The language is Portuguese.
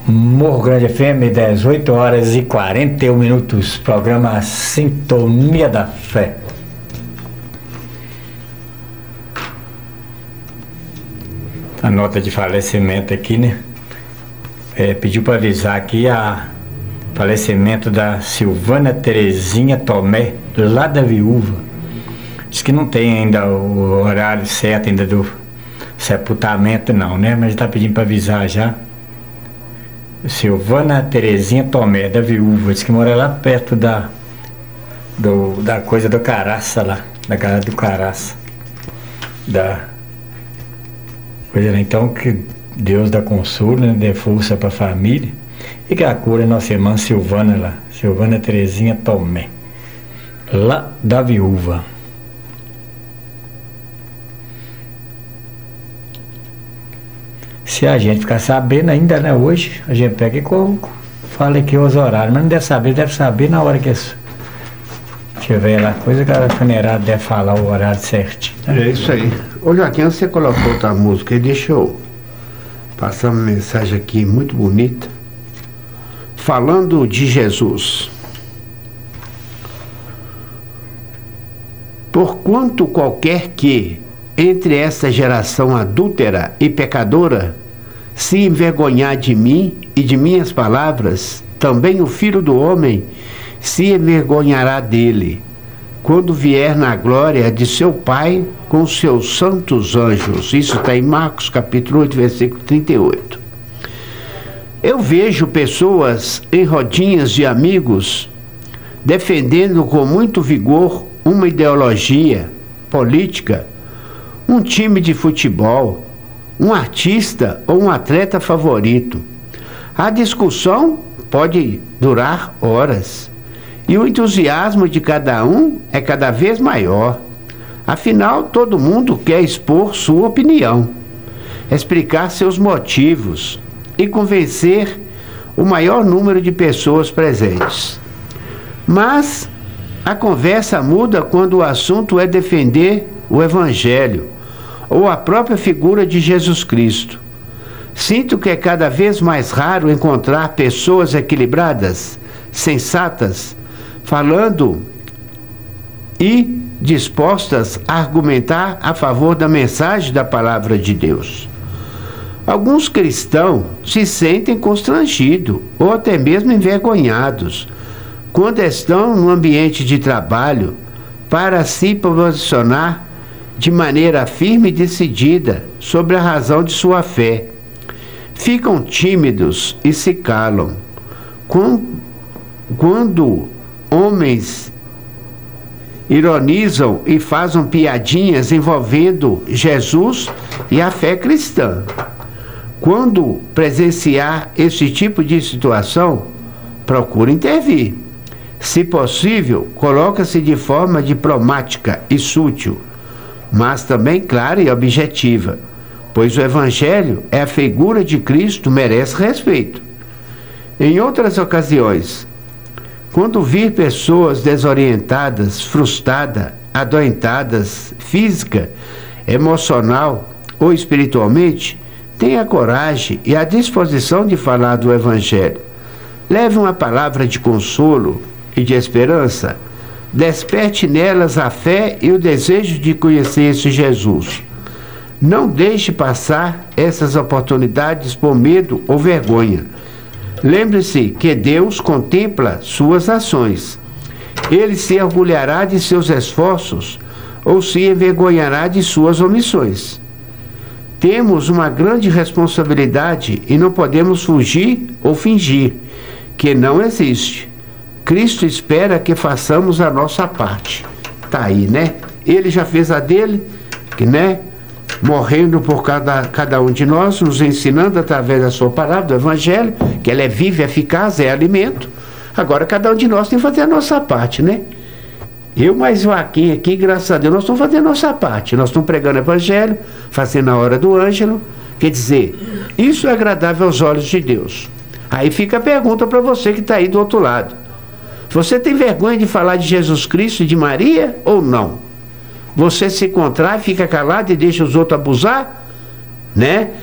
Morro Grande FM, 18 horas e 41 minutos, programa Sintonia da Fé. A nota de falecimento aqui, né? Pediu para avisar aqui falecimento da Silvana Terezinha Tomé, lá da Viúva. Diz que não tem ainda o horário certo ainda do sepultamento não, né? Mas está pedindo para avisar já. Silvana Terezinha Tomé, da Viúva, diz que mora lá perto da coisa do Caraça lá, da casa do Caraça. Então que Deus dá consolo, né? Dê força para a família e que a cura nossa irmã Silvana lá, Silvana Terezinha Tomé, lá da Viúva. Se a gente ficar sabendo ainda, né, hoje, a gente pega e fala aqui os horários, mas não deve saber na hora que tiver lá coisa que a funerária deve falar o horário certinho. Né? É isso aí. Ô Joaquim, você colocou outra música e deixa eu passar uma mensagem aqui muito bonita. Falando de Jesus. Porquanto qualquer que entre esta geração adúltera e pecadora se envergonhar de mim e de minhas palavras, também o Filho do Homem se envergonhará dele, quando vier na glória de seu Pai com seus santos anjos. Isso está em Marcos capítulo 8, versículo 38. Eu vejo pessoas em rodinhas de amigos defendendo com muito vigor uma ideologia política, um time de futebol, um artista ou um atleta favorito. A discussão pode durar horas e o entusiasmo de cada um é cada vez maior. Afinal, todo mundo quer expor sua opinião, explicar seus motivos e convencer o maior número de pessoas presentes. Mas a conversa muda quando o assunto é defender o Evangelho ou a própria figura de Jesus Cristo. Sinto que é cada vez mais raro encontrar pessoas equilibradas, sensatas, falando e dispostas a argumentar a favor da mensagem da palavra de Deus. Alguns cristãos se sentem constrangidos ou até mesmo envergonhados quando estão no ambiente de trabalho para se posicionar de maneira firme e decidida sobre a razão de sua fé. Ficam tímidos e se calam. Quando homens ironizam e fazem piadinhas envolvendo Jesus e a fé cristã. Quando presenciar esse tipo de situação, procure intervir. Se possível, coloca-se de forma diplomática e sutil, mas também clara e objetiva, pois o Evangelho é a figura de Cristo, merece respeito. Em outras ocasiões, quando vir pessoas desorientadas, frustradas, adoentadas, física, emocional ou espiritualmente, tenha a coragem e a disposição de falar do Evangelho. Leve uma palavra de consolo e de esperança. Desperte nelas a fé e o desejo de conhecer esse Jesus. Não deixe passar essas oportunidades por medo ou vergonha. Lembre-se que Deus contempla suas ações. Ele se orgulhará de seus esforços ou se envergonhará de suas omissões. Temos uma grande responsabilidade e não podemos fugir ou fingir que não existe. Cristo espera que façamos a nossa parte. Tá aí, né? Ele já fez a dele, né? Morrendo por cada um de nós, nos ensinando através da sua palavra, do Evangelho, que ela é viva, eficaz, é alimento. Agora cada um de nós tem que fazer a nossa parte, né? Eu mais Joaquim aqui, graças a Deus, nós estamos fazendo a nossa parte. Nós estamos pregando o Evangelho, fazendo a hora do Ângelo. Quer dizer, isso é agradável aos olhos de Deus. Aí fica a pergunta para você que está aí do outro lado. Você tem vergonha de falar de Jesus Cristo e de Maria ou não? Você se contrai, fica calado e deixa os outros abusar, né?